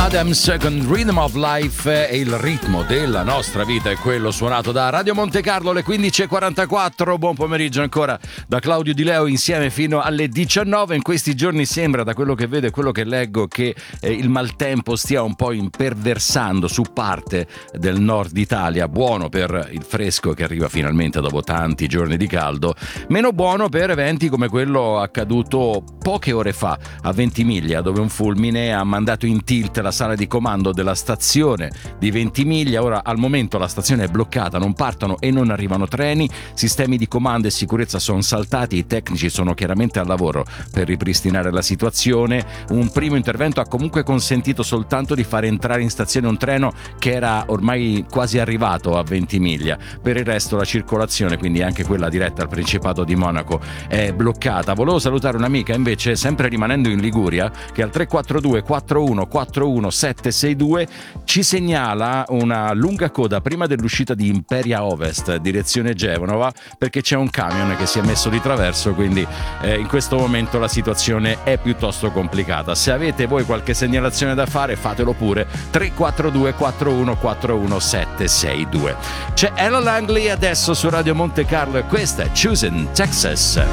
Adams con Rhythm of Life, e il ritmo della nostra vita è quello suonato da Radio Monte Carlo, le 15:44. Buon pomeriggio ancora da Claudio Di Leo, insieme fino alle 19. In questi giorni sembra, da quello che vedo e quello che leggo, che il maltempo stia un po' imperversando su parte del nord Italia. Buono per il fresco che arriva finalmente dopo tanti giorni di caldo, meno buono per eventi come quello accaduto poche ore fa a Ventimiglia, dove un fulmine ha mandato in tilt la sala di comando della stazione di Ventimiglia. Ora al momento la stazione è bloccata, non partono e non arrivano treni, sistemi di comando e sicurezza sono saltati, i tecnici sono chiaramente al lavoro per ripristinare la situazione. Un primo intervento ha comunque consentito soltanto di fare entrare in stazione un treno che era ormai quasi arrivato a Ventimiglia. Per il resto la circolazione, quindi anche quella diretta al Principato di Monaco, è bloccata. Volevo salutare un'amica invece, sempre rimanendo in Liguria, che al 342 41 41 762 ci segnala una lunga coda prima dell'uscita di Imperia Ovest direzione Genova, perché c'è un camion che si è messo di traverso, quindi in questo momento la situazione è piuttosto complicata. Se avete voi qualche segnalazione da fare, fatelo pure. 342 41 41 762. C'è Ella Langley adesso su Radio Monte Carlo e questa è Choosing Texas.